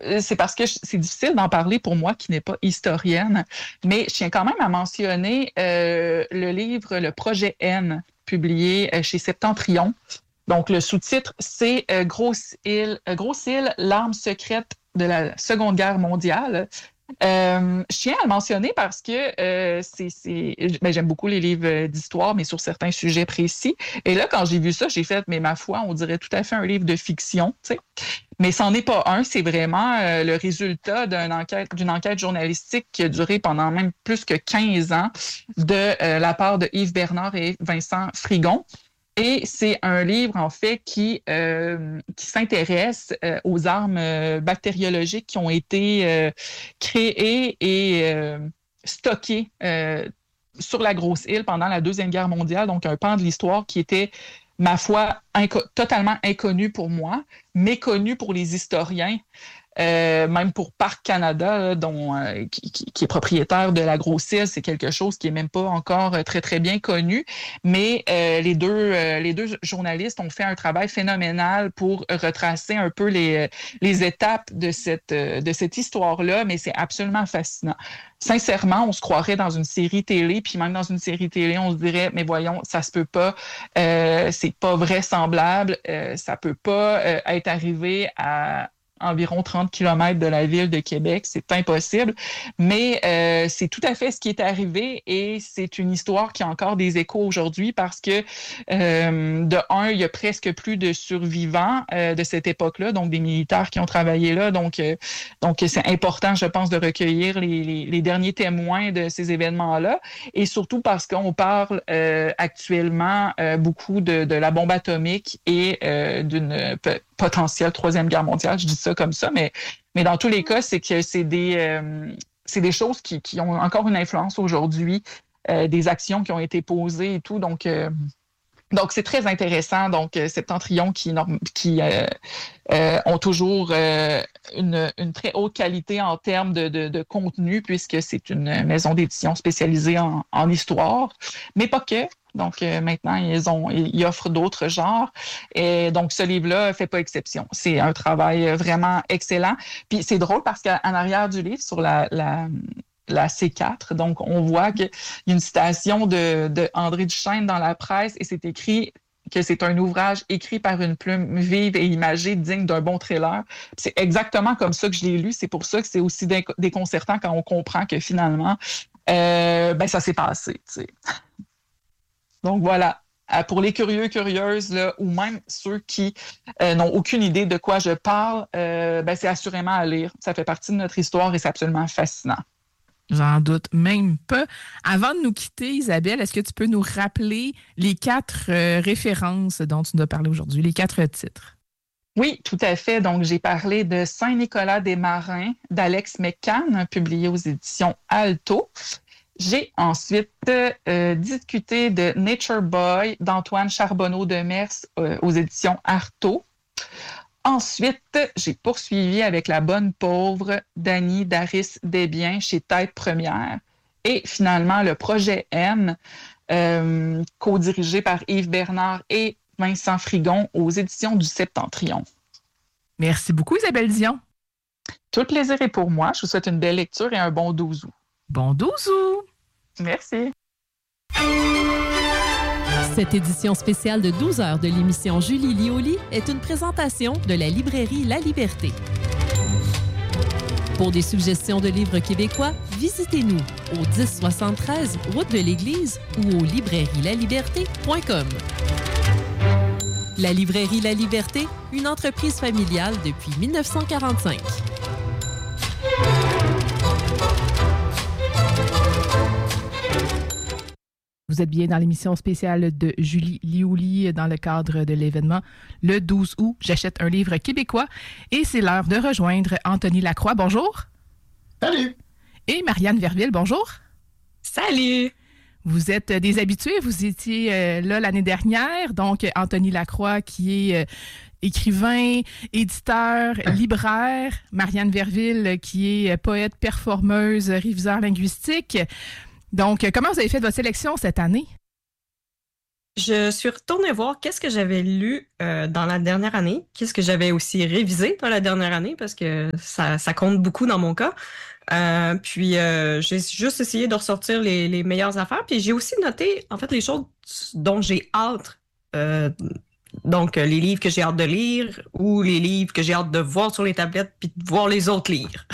c'est parce que c'est difficile d'en parler pour moi qui n'est pas historienne, mais je tiens quand même à mentionner le livre Le Projet N, publié chez Septentrion. Donc, le sous-titre, c'est Grosse île, l'arme secrète de la Seconde Guerre mondiale. Je tiens à le mentionner parce que j'aime beaucoup les livres d'histoire, mais sur certains sujets précis. Et là, quand j'ai vu ça, j'ai fait, mais ma foi, on dirait tout à fait un livre de fiction, tu sais. Mais c'en est pas un, c'est vraiment le résultat d'une enquête journalistique qui a duré pendant même plus que 15 ans de la part de Yves Bernard et Vincent Frigon. Et c'est un livre, en fait, qui s'intéresse aux armes bactériologiques qui ont été créées et stockées sur la Grosse Île pendant la Deuxième Guerre mondiale. Donc, un pan de l'histoire qui était, ma foi, totalement inconnu pour moi, méconnu pour les historiens. Même pour Parc Canada, qui est propriétaire de la Grosse Île, c'est quelque chose qui est même pas encore très, très bien connu. Mais les deux journalistes ont fait un travail phénoménal pour retracer un peu les étapes de cette histoire-là, mais c'est absolument fascinant. Sincèrement, on se croirait dans une série télé, puis même dans une série télé, on se dirait, mais voyons, ça se peut pas, c'est pas vraisemblable, ça peut pas être arrivé à environ 30 kilomètres de la ville de Québec. C'est impossible. Mais c'est tout à fait ce qui est arrivé et c'est une histoire qui a encore des échos aujourd'hui parce que, de un, il y a presque plus de survivants de cette époque-là, donc des militaires qui ont travaillé là. Donc c'est important, je pense, de recueillir les derniers témoins de ces événements-là et surtout parce qu'on parle actuellement beaucoup de la bombe atomique et d'une potentielle Troisième Guerre mondiale. Je dis ça comme ça, mais dans tous les cas, c'est que c'est des choses qui ont encore une influence aujourd'hui, des actions qui ont été posées et tout. Donc c'est très intéressant. Donc, Septentrion qui ont toujours une très haute qualité en termes de contenu, puisque c'est une maison d'édition spécialisée en histoire, mais pas que. Donc, maintenant, ils offrent d'autres genres. Et donc, ce livre-là fait pas exception. C'est un travail vraiment excellent. Puis, c'est drôle parce qu'en arrière du livre, sur la C4, donc, on voit qu'il y a une citation de André Duchesne dans la presse et c'est écrit que c'est un ouvrage écrit par une plume vive et imagée digne d'un bon thriller. C'est exactement comme ça que je l'ai lu. C'est pour ça que c'est aussi déconcertant quand on comprend que finalement, ça s'est passé, tu sais. Donc voilà, pour les curieux, curieuses, là, ou même ceux qui n'ont aucune idée de quoi je parle, c'est assurément à lire. Ça fait partie de notre histoire et c'est absolument fascinant. J'en doute même pas. Avant de nous quitter, Isabelle, est-ce que tu peux nous rappeler les 4 références dont tu nous as parlé aujourd'hui, les 4 titres? Oui, tout à fait. Donc, j'ai parlé de Saint-Nicolas-des-Marins d'Alex McCann, publié aux éditions Alto. J'ai ensuite discuté de Nature Boy d'Antoine Charbonneau de Mers aux éditions Artaud. Ensuite, j'ai poursuivi avec La Bonne Pauvre d'Annie Daris Desbiens chez Tête Première. Et finalement, le projet N, co-dirigé par Yves Bernard et Vincent Frigon aux éditions du Septentrion. Merci beaucoup, Isabelle Dion. Tout le plaisir est pour moi. Je vous souhaite une belle lecture et un bon 12 août. Bon 12 août! Merci. Cette édition spéciale de 12 heures de l'émission Julie Lioli est une présentation de la librairie La Liberté. Pour des suggestions de livres québécois, visitez-nous au 1073 route de l'Église ou au librairielaliberté.com. La librairie La Liberté, une entreprise familiale depuis 1945. Vous êtes bien dans l'émission spéciale de Julie Lioli dans le cadre de l'événement le 12 août. J'achète un livre québécois et c'est l'heure de rejoindre Anthony Lacroix. Bonjour. Salut. Et Marianne Verville. Bonjour. Salut. Vous êtes des habitués. Vous étiez là l'année dernière. Donc, Anthony Lacroix qui est écrivain, éditeur, libraire. Marianne Verville qui est poète, performeuse, réviseur linguistique. Donc, comment vous avez fait votre sélection cette année? Je suis retournée voir qu'est-ce que j'avais lu dans la dernière année, qu'est-ce que j'avais aussi révisé dans la dernière année, parce que ça compte beaucoup dans mon cas. Puis j'ai juste essayé de ressortir les meilleures affaires. Puis j'ai aussi noté, en fait, les choses dont j'ai hâte. Euh, donc, les livres que j'ai hâte de lire ou les livres que j'ai hâte de voir sur les tablettes puis de voir les autres lire.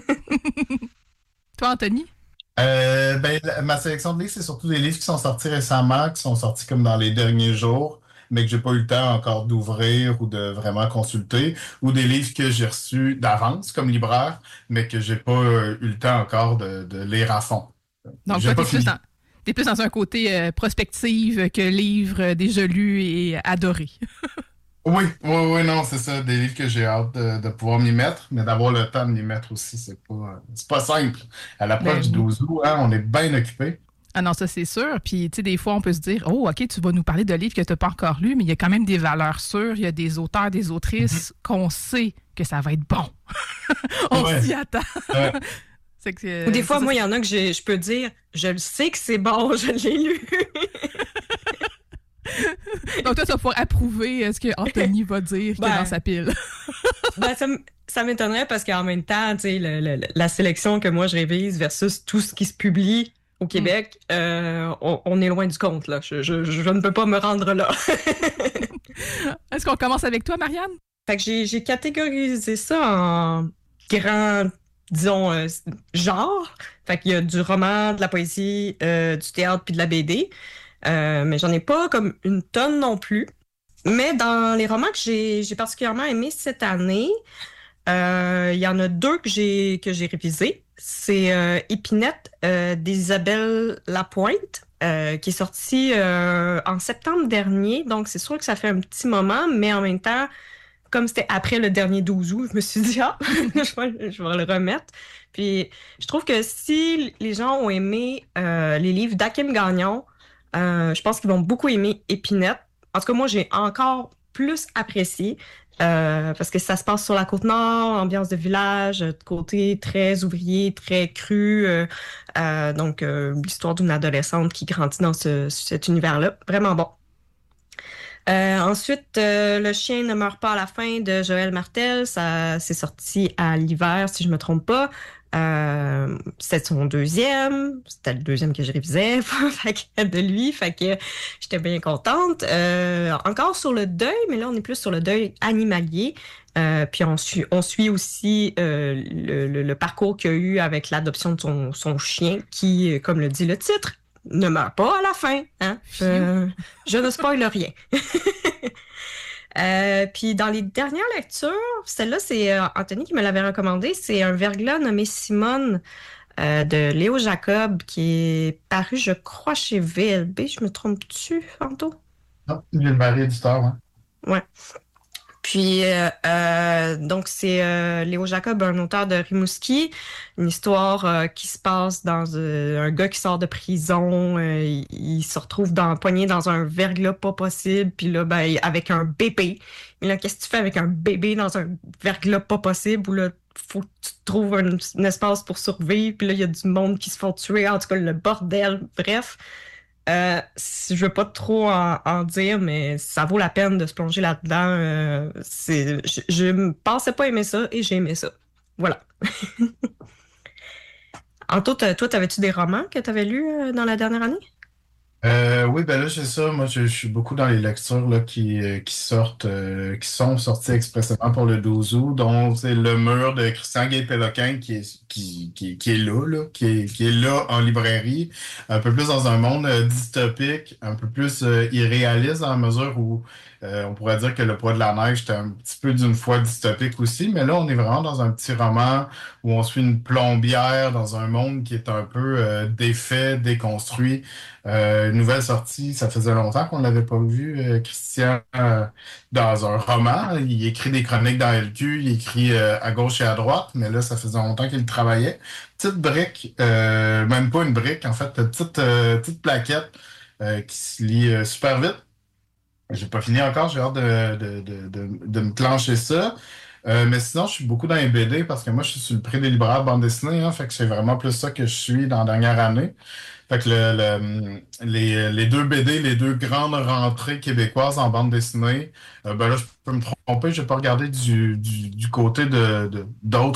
Toi, Anthony? Ma sélection de livres, c'est surtout des livres qui sont sortis récemment, qui sont sortis comme dans les derniers jours, mais que j'ai pas eu le temps encore d'ouvrir ou de vraiment consulter, ou des livres que j'ai reçus d'avance comme libraire, mais que j'ai pas eu le temps encore de lire à fond. Donc, J'ai toi, pas fini. t'es plus dans un côté prospective que livre déjà lu et adoré. Oui, non, c'est ça, des livres que j'ai hâte de pouvoir m'y mettre, mais d'avoir le temps de m'y mettre aussi, c'est pas simple. À l'approche Ben du oui. 12 août, hein, on est bien occupé. Ah non, ça c'est sûr. Puis, tu sais, des fois, on peut se dire, oh, OK, tu vas nous parler de livres que tu n'as pas encore lus, mais il y a quand même des valeurs sûres. Il y a des auteurs, des autrices qu'on sait que ça va être bon. On Ouais. s'y attend. Ouais. C'est que, Ou des fois, c'est ça, moi, il y en a que je peux dire, je le sais que c'est bon, je l'ai lu. Donc, toi, tu vas pouvoir approuver ce que Anthony va dire qu'il y a dans sa pile. Ben, ça m'étonnerait parce qu'en même temps, tu sais, la sélection que moi je révise versus tout ce qui se publie au Québec, on est loin du compte, là. Je ne peux pas me rendre là. Est-ce qu'on commence avec toi, Marianne? Fait que j'ai catégorisé ça en grands, disons, genres. Fait qu'il y a du roman, de la poésie, du théâtre puis de la BD. Mais j'en ai pas comme une tonne non plus. Mais dans les romans que j'ai particulièrement aimés cette année, il y en a deux que j'ai révisés. C'est Épinette d'Isabelle Lapointe, qui est sorti en septembre dernier. Donc, c'est sûr que ça fait un petit moment, mais en même temps, comme c'était après le dernier 12 août, je me suis dit, je vais le remettre. Puis, je trouve que si les gens ont aimé les livres d'Hakim Gagnon, je pense qu'ils vont beaucoup aimer Épinette. En tout cas, moi, j'ai encore plus apprécié parce que ça se passe sur la Côte-Nord, ambiance de village, côté très ouvrier, très cru. Donc, l'histoire d'une adolescente qui grandit dans cet univers-là. Vraiment bon. Ensuite, Le chien ne meurt pas à la fin de Joël Martel. Ça c'est sorti à l'hiver, si je me trompe pas. C'était son deuxième. C'était le deuxième que je révisais de lui. Fait que j'étais bien contente. Encore sur le deuil, mais là, on est plus sur le deuil animalier. Puis on suit aussi le parcours qu'il y a eu avec l'adoption de son chien qui, comme le dit le titre, ne meurt pas à la fin. Hein? Je ne spoil rien. Puis dans les dernières lectures, celle-là, c'est Anthony qui me l'avait recommandé, c'est un verglas nommé Simone de Léo Jacob qui est paru, je crois, chez VLB. Je me trompe-tu, Anto? Non, il est le mari éditeur, hein. Ouais. Puis, donc, c'est Léo Jacob, un auteur de Rimouski, une histoire qui se passe dans un gars qui sort de prison, il se retrouve poigné dans un verglas pas possible, puis là, ben, avec un bébé. Mais là, qu'est-ce que tu fais avec un bébé dans un verglas pas possible, où là, faut que tu trouves un espace pour survivre, puis là, il y a du monde qui se font tuer, en tout cas, le bordel, bref. Je veux pas trop en dire, mais ça vaut la peine de se plonger là-dedans. Je ne pensais pas aimer ça et j'ai aimé ça. Voilà. Anto, toi, t'avais-tu des romans que t'avais lus dans la dernière année? Oui, ben là, c'est ça. Moi, je suis beaucoup dans les lectures là, qui sortent, qui sont sorties expressément pour le 12 août, dont c'est Le Mur de Christian Gay-Péloquin qui est qui est là en librairie, un peu plus dans un monde dystopique, un peu plus irréaliste dans la mesure où on pourrait dire que Le Poids de la neige était un petit peu d'une foi dystopique aussi, mais là, on est vraiment dans un petit roman où on suit une plombière dans un monde qui est un peu défait, déconstruit. Nouvelle sortie, ça faisait longtemps qu'on ne l'avait pas vu, Christian, dans un roman. Il écrit des chroniques dans LQ, il écrit à gauche et à droite, mais là, ça faisait longtemps qu'il travaillait. Petite brique, même pas une brique, en fait, petite plaquette qui se lit super vite. J'ai pas fini encore, j'ai hâte de me clencher ça. Mais sinon, je suis beaucoup dans les BD parce que moi, je suis sur le prix des libraires de bande dessinée, hein, fait que c'est vraiment plus ça que je suis dans la dernière année. Fait que les deux BD, les deux grandes rentrées québécoises en bande dessinée, ben là, je peux me tromper, je n'ai pas regardé du côté d'autres